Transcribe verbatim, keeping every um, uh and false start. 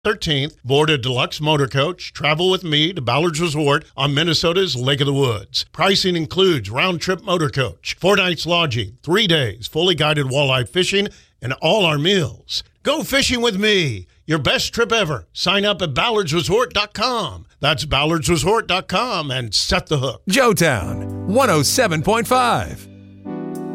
thirteenth, board a deluxe motor coach. Travel with me to Ballard's Resort on Minnesota's Lake of the Woods. Pricing includes round-trip motor coach, four nights lodging, three days, fully guided walleye fishing, and all our meals. Go fishing with me. Your best trip ever. Sign up at ballards resort dot com. That's ballards resort dot com and set the hook. Joetown, one oh seven point five.